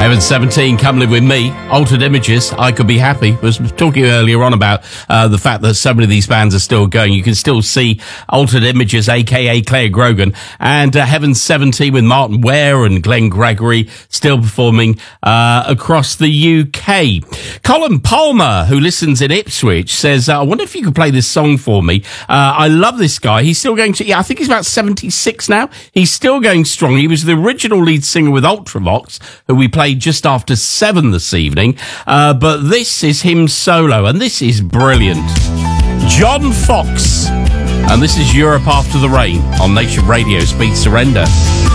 Heaven 17, Come Live With Me, Altered Images, I Could Be Happy. I was talking earlier on about the fact that so many of these bands are still going. You can still see Altered Images, a.k.a. Claire Grogan, and Heaven 17 with Martin Ware and Glenn Gregory still performing across the UK. Colin Palmer, who listens in Ipswich, says, I wonder if you could play this song for me. I love this guy. He's still going to, I think he's about 76 now. He's still going strong. He was the original lead singer with Ultravox, who we played just after 7 this evening, but this is him solo, and this is brilliant. John Fox, and this is Europe After the Rain on Nation Radio. Speed Surrender.